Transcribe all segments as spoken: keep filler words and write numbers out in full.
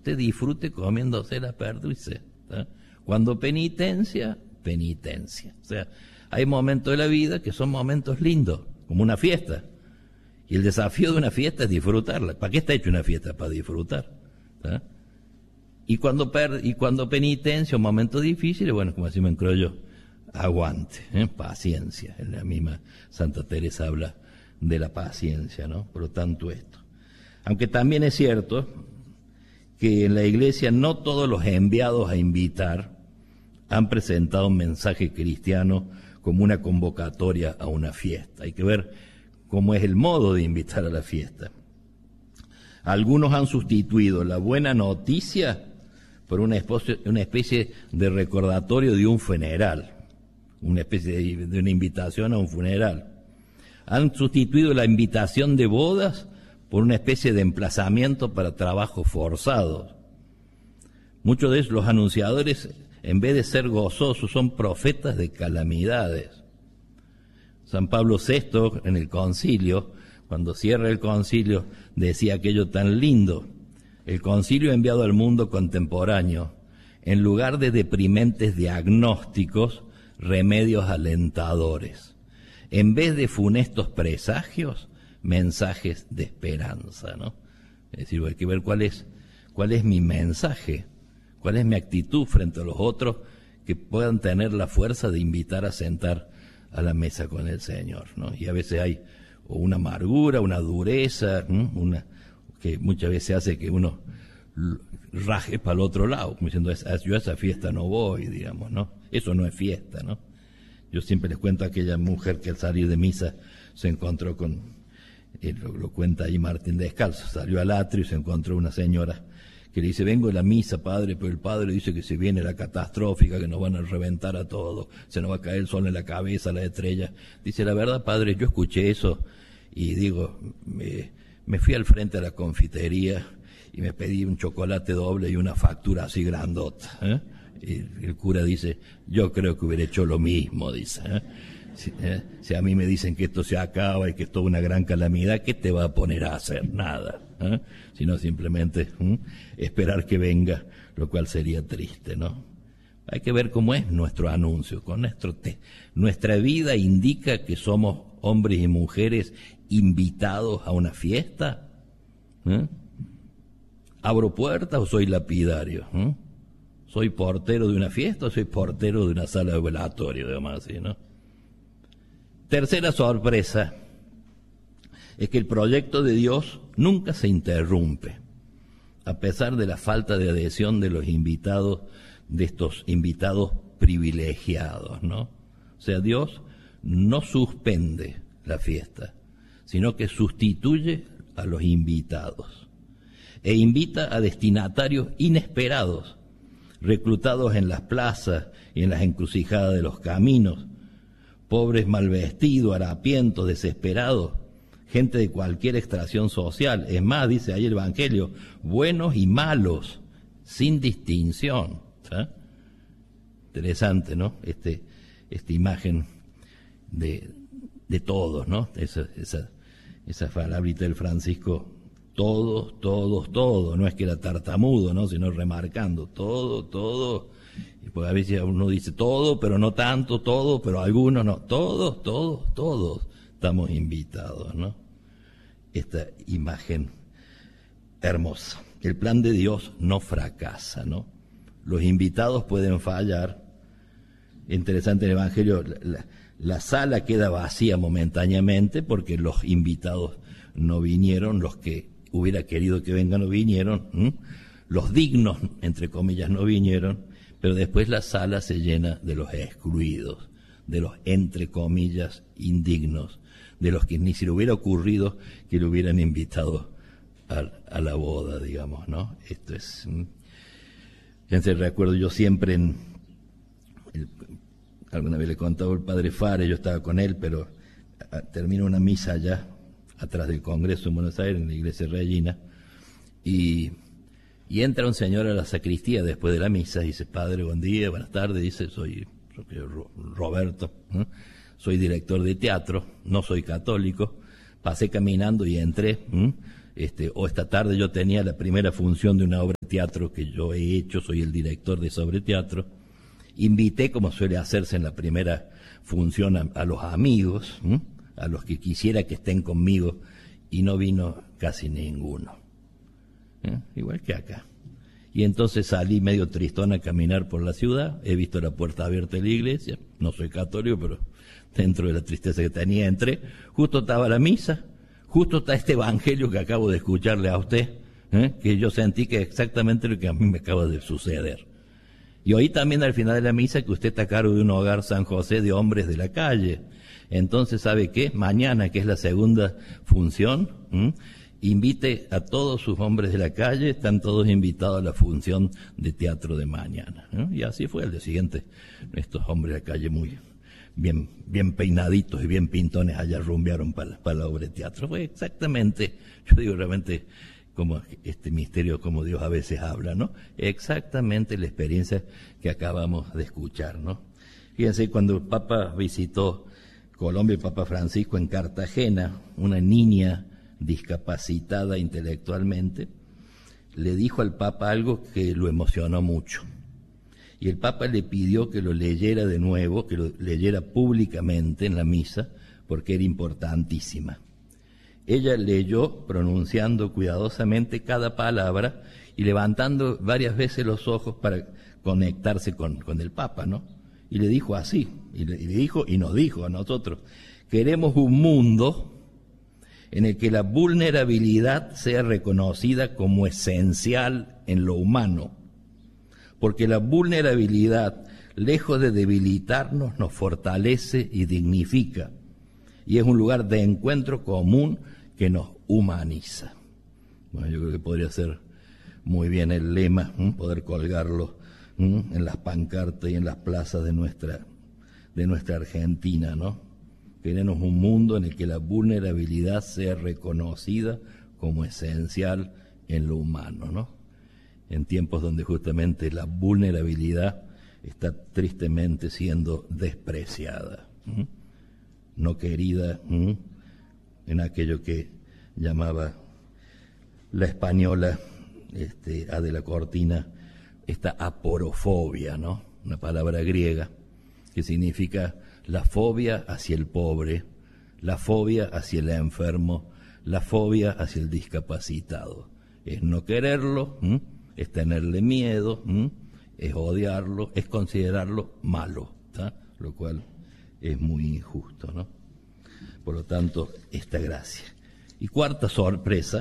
usted disfrute comiéndose la perdices. ¿Tá? Cuando penitencia, penitencia. O sea, hay momentos de la vida que son momentos lindos, como una fiesta. Y el desafío de una fiesta es disfrutarla. ¿Para qué está hecha una fiesta? Para disfrutar. ¿Tá? Y cuando per y cuando penitencia, un momento difícil, bueno, como así me encrollo, aguante, ¿eh? Paciencia. En la misma Santa Teresa habla de la paciencia, ¿no? Por lo tanto esto. Aunque también es cierto que en la Iglesia no todos los enviados a invitar han presentado un mensaje cristiano como una convocatoria a una fiesta. Hay que ver cómo es el modo de invitar a la fiesta. Algunos han sustituido la buena noticia por una especie, una especie de recordatorio de un funeral, una especie de, de una invitación a un funeral. Han sustituido la invitación de bodas por una especie de emplazamiento para trabajos forzados. Muchos de ellos, los anunciadores, en vez de ser gozosos, son profetas de calamidades. San Pablo sexto, en el concilio, cuando cierra el concilio, decía aquello tan lindo: el concilio ha enviado al mundo contemporáneo, en lugar de deprimentes diagnósticos, remedios alentadores. En vez de funestos presagios, mensajes de esperanza, ¿no? Es decir, hay que ver cuál es, cuál es mi mensaje, cuál es mi actitud frente a los otros que puedan tener la fuerza de invitar a sentar a la mesa con el Señor, ¿no? Y a veces hay una amargura, una dureza, ¿no? una que muchas veces hace que uno raje para el otro lado, como diciendo, yo a esa fiesta no voy, digamos, ¿no? Eso no es fiesta, ¿no? Yo siempre les cuento a aquella mujer que al salir de misa se encontró con, eh, lo, lo cuenta ahí Martín Descalzo, salió al atrio y se encontró una señora que le dice: vengo de la misa, padre, pero el padre dice que se viene la catastrófica, que nos van a reventar a todos, se nos va a caer el sol en la cabeza, la estrella. Dice: la verdad, padre, yo escuché eso y digo, me, me fui al frente a la confitería y me pedí un chocolate doble y una factura así grandota, ¿eh? Y el cura dice: yo creo que hubiera hecho lo mismo, dice, ¿eh? Si, ¿eh? si a mí me dicen que esto se acaba y que esto es una gran calamidad, ¿qué te va a poner a hacer? Nada, ¿eh? Sino simplemente ¿eh? esperar que venga, lo cual sería triste, ¿no? Hay que ver cómo es nuestro anuncio. Con nuestro te nuestra vida indica que somos hombres y mujeres invitados a una fiesta. ¿eh? ¿Abro puertas o soy lapidario? ¿eh? ¿Soy portero de una fiesta o soy portero de una sala de velatorio, digamos así, ¿no? Tercera sorpresa es que el proyecto de Dios nunca se interrumpe, a pesar de la falta de adhesión de los invitados, de estos invitados privilegiados, ¿no? O sea, Dios no suspende la fiesta, sino que sustituye a los invitados e invita a destinatarios inesperados, reclutados en las plazas y en las encrucijadas de los caminos, pobres mal vestidos, harapientos, desesperados, gente de cualquier extracción social. Es más, dice ahí el Evangelio, buenos y malos, sin distinción. ¿Sí? Interesante, ¿no? Este, esta imagen de, de todos, ¿no? Esa, esa, esa palabrita del Francisco, todos, todos, todos, no es que era tartamudo, ¿no? Sino remarcando, todo, todo, y pues a veces uno dice todo, pero no tanto, todo, pero algunos no, todos, todos, todos estamos invitados, ¿no? Esta imagen hermosa. El plan de Dios no fracasa, ¿no? Los invitados pueden fallar. Interesante en el Evangelio, la, la, la sala queda vacía momentáneamente porque los invitados no vinieron, los que hubiera querido que vengan no vinieron, ¿m? Los dignos, entre comillas, no vinieron, pero después la sala se llena de los excluidos, de los, entre comillas, indignos, de los que ni se le hubiera ocurrido que le hubieran invitado a, a la boda, digamos, ¿no? Esto es... ¿m? Entonces recuerdo yo siempre en... El, alguna vez le contaba el padre Fare, yo estaba con él, pero a, termino una misa allá, atrás del Congreso en Buenos Aires, en la iglesia Regina, y, y entra un señor a la sacristía después de la misa, y dice: padre, buen día, buenas tardes, dice, soy Roberto, ¿eh? soy director de teatro, no soy católico, pasé caminando y entré, ¿eh? este, o esta tarde yo tenía la primera función de una obra de teatro que yo he hecho, soy el director de esa obra de teatro. Invité, como suele hacerse en la primera función, a, a los amigos, ¿m? a los que quisiera que estén conmigo, y no vino casi ninguno. ¿Eh? Igual que acá. Y entonces salí medio tristón a caminar por la ciudad, he visto la puerta abierta de la iglesia, no soy católico, pero dentro de la tristeza que tenía entré, justo estaba la misa, justo está este evangelio que acabo de escucharle a usted, ¿eh? que yo sentí que es exactamente lo que a mí me acaba de suceder. Y oí también al final de la misa que usted está a cargo de un hogar San José de hombres de la calle. Entonces, ¿sabe qué? Mañana, que es la segunda función, ¿m? invite a todos sus hombres de la calle, están todos invitados a la función de teatro de mañana. ¿eh? Y así fue el día siguiente, estos hombres de la calle muy bien, bien peinaditos y bien pintones allá rumbearon para, para la obra de teatro. Fue exactamente, yo digo realmente, como este misterio, como Dios a veces habla, ¿no? Exactamente la experiencia que acabamos de escuchar, ¿no? Fíjense, cuando el Papa visitó Colombia, el Papa Francisco en Cartagena, una niña discapacitada intelectualmente, le dijo al Papa algo que lo emocionó mucho. Y el Papa le pidió que lo leyera de nuevo, que lo leyera públicamente en la misa, porque era importantísima. Ella leyó pronunciando cuidadosamente cada palabra y levantando varias veces los ojos para conectarse con, con el Papa, ¿no? Y le dijo así, y le, y le dijo y nos dijo a nosotros: queremos un mundo en el que la vulnerabilidad sea reconocida como esencial en lo humano, porque la vulnerabilidad, lejos de debilitarnos, nos fortalece y dignifica, y es un lugar de encuentro común que nos humaniza. Bueno, yo creo que podría ser muy bien el lema, ¿eh? poder colgarlo ¿eh? en las pancartas y en las plazas de nuestra, de nuestra Argentina, ¿no? Queremos un mundo en el que la vulnerabilidad sea reconocida como esencial en lo humano, ¿no? En tiempos donde justamente la vulnerabilidad está tristemente siendo despreciada, ¿eh? no querida, ¿eh? en aquello que llamaba la española este, Adela Cortina, esta aporofobia, ¿no? Una palabra griega que significa la fobia hacia el pobre, la fobia hacia el enfermo, la fobia hacia el discapacitado. Es no quererlo, ¿m? es tenerle miedo, ¿m? es odiarlo, es considerarlo malo, ¿tá? Lo cual es muy injusto, ¿no? Por lo tanto, esta gracia. Y cuarta sorpresa,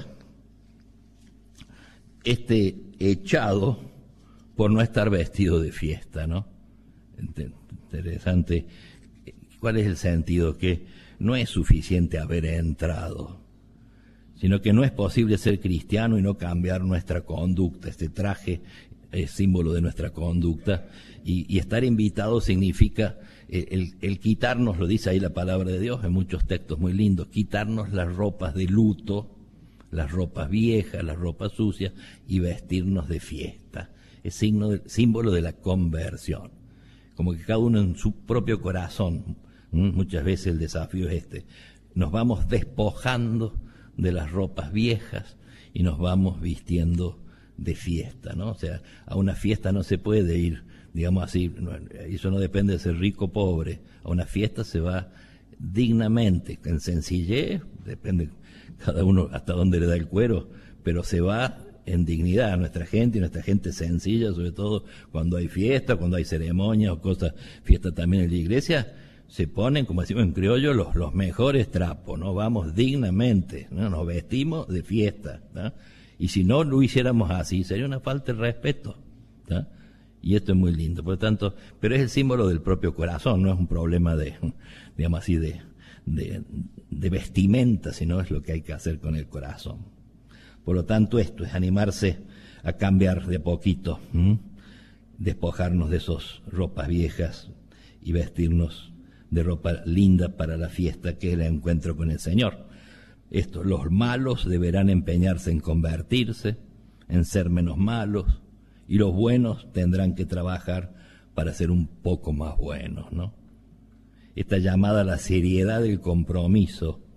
este echado por no estar vestido de fiesta, ¿no? Interesante. ¿Cuál es el sentido? Que no es suficiente haber entrado, sino que no es posible ser cristiano y no cambiar nuestra conducta. Este traje es símbolo de nuestra conducta, y, y estar invitado significa el, el, el quitarnos, lo dice ahí la palabra de Dios en muchos textos muy lindos, quitarnos las ropas de luto, las ropas viejas, las ropas sucias, y vestirnos de fiesta. Es signo de, símbolo de la conversión, como que cada uno en su propio corazón. Muchas veces el desafío es este: nos vamos despojando de las ropas viejas y nos vamos vistiendo de fiesta, ¿no? O sea, a una fiesta no se puede ir, digamos así, no, eso no depende de ser rico o pobre. A una fiesta se va dignamente, en sencillez, depende cada uno hasta dónde le da el cuero, pero se va en dignidad a nuestra gente, y nuestra gente sencilla, sobre todo cuando hay fiesta, cuando hay ceremonias o cosas, fiesta también en la iglesia, se ponen, como decimos en criollo, los, los mejores trapos, ¿no? Vamos dignamente, ¿no? Nos vestimos de fiesta, ¿no? Y si no lo hiciéramos así, sería una falta de respeto, ¿no? Y esto es muy lindo, por lo tanto, pero es el símbolo del propio corazón, no es un problema de, digamos así, de, de, de vestimenta, sino es lo que hay que hacer con el corazón. Por lo tanto, esto es animarse a cambiar de a poquito, ¿m? despojarnos de esas ropas viejas y vestirnos de ropa linda para la fiesta, que es el encuentro con el Señor. Esto, los malos deberán empeñarse en convertirse, en ser menos malos, y los buenos tendrán que trabajar para ser un poco más buenos, ¿no? Esta llamada a la seriedad del compromiso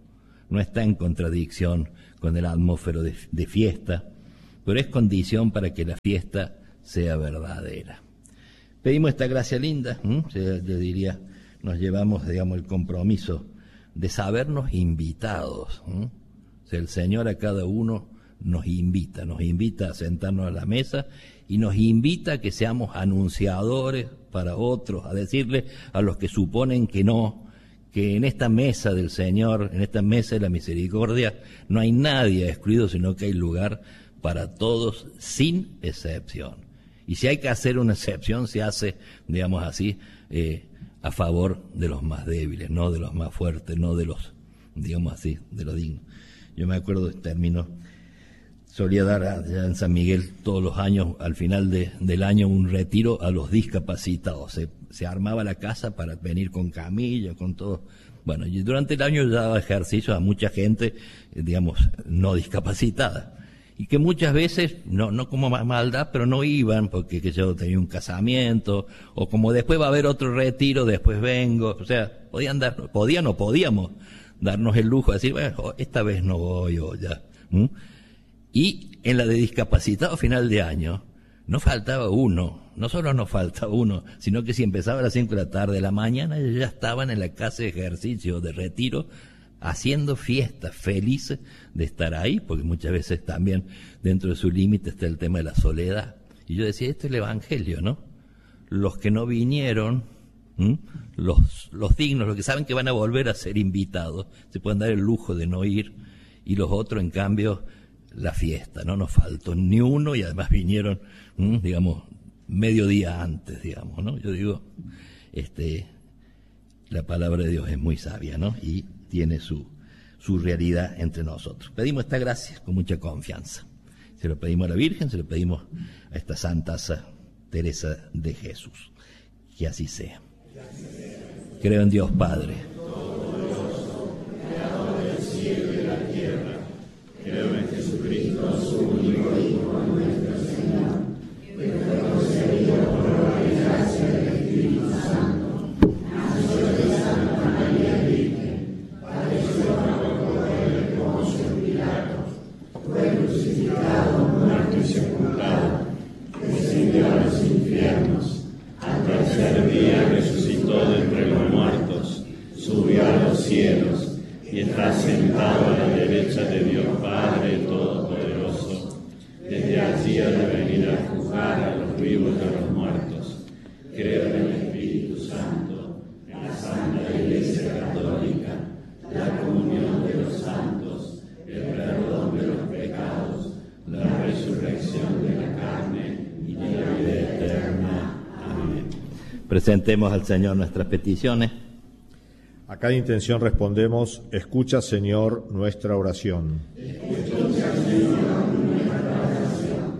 no está en contradicción con el atmósfero de, de fiesta, pero es condición para que la fiesta sea verdadera. Pedimos esta gracia linda, ¿eh? Yo, yo diría, nos llevamos, digamos, el compromiso de sabernos invitados, ¿eh? O sea, el Señor a cada uno nos invita, nos invita a sentarnos a la mesa y nos invita a que seamos anunciadores para otros, a decirle a los que suponen que no, que en esta mesa del Señor, en esta mesa de la misericordia, no hay nadie excluido, sino que hay lugar para todos sin excepción. Y si hay que hacer una excepción, se hace, digamos así, eh, a favor de los más débiles, no de los más fuertes, no de los, digamos así, de los dignos. Yo me acuerdo de término, solía dar allá en San Miguel todos los años, al final de, del año, un retiro a los discapacitados. Se, se armaba la casa para venir con camilla, con todo. Bueno, y durante el año yo daba ejercicio a mucha gente, eh, digamos, no discapacitada. Y que muchas veces, no, no como maldad, pero no iban porque que yo tenía un casamiento, o como después va a haber otro retiro, después vengo. O sea, podían dar, podían o podíamos darnos el lujo de decir, bueno, esta vez no voy o ya. ¿Mm? Y en la de discapacitado final de año, no faltaba uno, no solo no faltaba uno, sino que si empezaba a las cinco de la tarde, de la mañana, ellos ya estaban en la casa de ejercicio, de retiro, haciendo fiestas, felices de estar ahí, porque muchas veces también dentro de su límite está el tema de la soledad. Y yo decía, esto es el Evangelio, ¿no? Los que no vinieron, ¿m? los los dignos, los que saben que van a volver a ser invitados, se pueden dar el lujo de no ir, y los otros, en cambio, la fiesta, no nos faltó ni uno, y además vinieron, ¿m? digamos, medio día antes, digamos, ¿no? Yo digo, este, la palabra de Dios es muy sabia, ¿no? Y tiene su, su realidad entre nosotros. Pedimos esta gracia con mucha confianza. Se lo pedimos a la Virgen, se lo pedimos a esta Santa Teresa de Jesús. Que así sea. Creo en Dios Padre, Creador del cielo y de la tierra. Creo en Jesucristo, su único Hijo, nuestro Señor, que fue concebido por obra y gracia del Espíritu Santo, nació de Santa María Virgen, padeció bajo poder de Poncio Pilato, fue crucificado, muerto y sepultado, descendió a los infiernos, al tercer día resucitó de entre los muertos, subió a los cielos y está sentado a la derecha de Dios Padre Todopoderoso. Desde allí ha de venir a juzgar a los vivos y a los muertos. Creo en el Espíritu Santo, en la Santa Iglesia Católica, la comunión de los santos, el perdón de los pecados, la resurrección de la carne y la vida eterna. Amén. Presentemos al Señor nuestras peticiones. A cada intención respondemos, escucha, Señor, nuestra oración. Escucha, Señor, nuestra oración.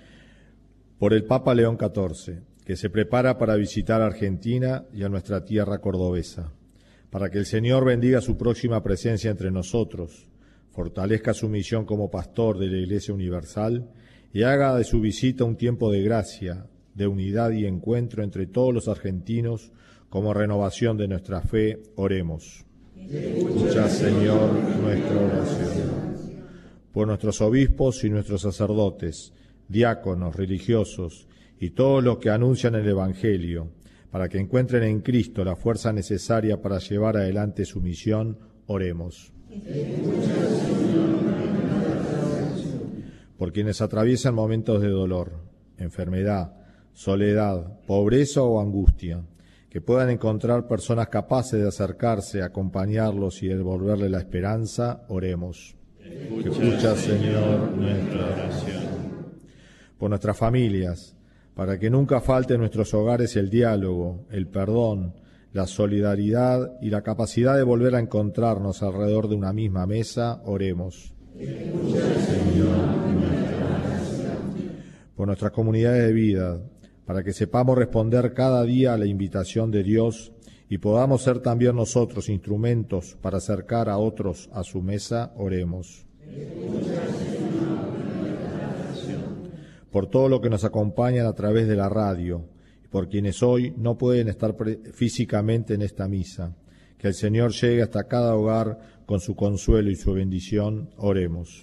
Por el Papa León catorce, que se prepara para visitar Argentina y a nuestra tierra cordobesa, para que el Señor bendiga su próxima presencia entre nosotros, fortalezca su misión como pastor de la Iglesia Universal y haga de su visita un tiempo de gracia, de unidad y encuentro entre todos los argentinos, como renovación de nuestra fe. Oremos. Escucha, Señor, nuestra oración. Por nuestros obispos y nuestros sacerdotes, diáconos, religiosos y todos los que anuncian el Evangelio, para que encuentren en Cristo la fuerza necesaria para llevar adelante su misión, oremos. Escucha, Señor, nuestra oración. Por quienes atraviesan momentos de dolor, enfermedad, soledad, pobreza o angustia, que puedan encontrar personas capaces de acercarse, acompañarlos y devolverle la esperanza, oremos. Escucha, Escucha, Señor, nuestra oración. Por nuestras familias, para que nunca falte en nuestros hogares el diálogo, el perdón, la solidaridad y la capacidad de volver a encontrarnos alrededor de una misma mesa, oremos. Escucha, Señor, nuestra oración. Por nuestras comunidades de vida, para que sepamos responder cada día a la invitación de Dios y podamos ser también nosotros instrumentos para acercar a otros a su mesa, oremos. Por todo lo que nos acompañan a través de la radio y por quienes hoy no pueden estar físicamente en esta misa, que el Señor llegue hasta cada hogar con su consuelo y su bendición, oremos.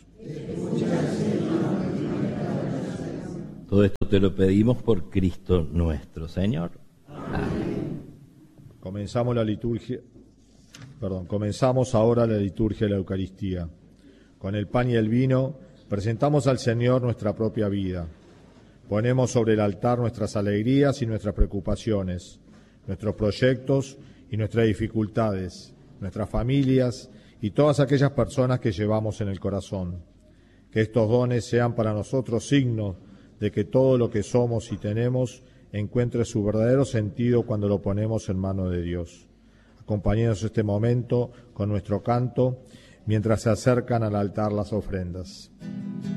Todo esto te lo pedimos por Cristo nuestro Señor. Amén. Comenzamos la liturgia, perdón, comenzamos ahora la liturgia de la Eucaristía. Con el pan y el vino presentamos al Señor nuestra propia vida. Ponemos sobre el altar nuestras alegrías y nuestras preocupaciones, nuestros proyectos y nuestras dificultades, nuestras familias y todas aquellas personas que llevamos en el corazón. Que estos dones sean para nosotros signo de que todo lo que somos y tenemos encuentre su verdadero sentido cuando lo ponemos en manos de Dios. Acompañemos este momento con nuestro canto mientras se acercan al altar las ofrendas.